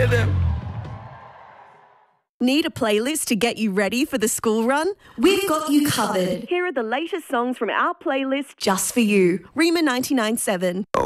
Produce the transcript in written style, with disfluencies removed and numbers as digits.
rhythm. Need a playlist to get you ready for the school run? We've got you covered. Here are the latest songs from our playlist just for you. Rima 99.7.